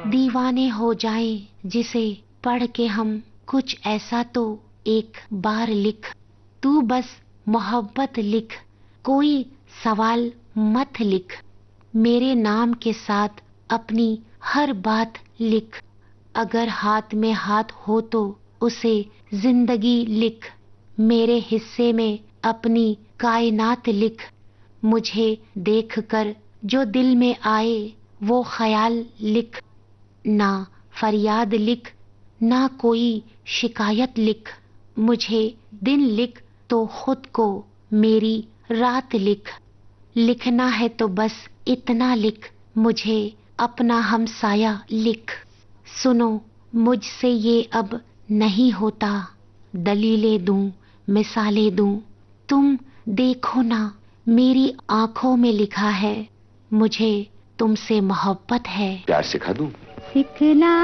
दीवाने हो जाएं जिसे पढ़ के हम, कुछ ऐसा तो एक बार लिख। तू बस मोहब्बत लिख, कोई सवाल मत लिख। मेरे नाम के साथ अपनी हर बात लिख। अगर हाथ में हाथ हो तो उसे जिंदगी लिख। मेरे हिस्से में अपनी कायनात लिख। मुझे देखकर जो दिल में आए वो ख्याल लिख। ना फरियाद लिख, ना कोई शिकायत लिख। मुझे दिन लिख तो खुद को मेरी रात लिख। लिखना है तो बस इतना लिख, मुझे अपना हमसाया लिख। सुनो, मुझसे ये अब नहीं होता, दलीलें दूं, मिसालें दूं। तुम देखो ना, मेरी आंखों में लिखा है, मुझे तुमसे मोहब्बत है। प्यार सिखा दूं? सिखला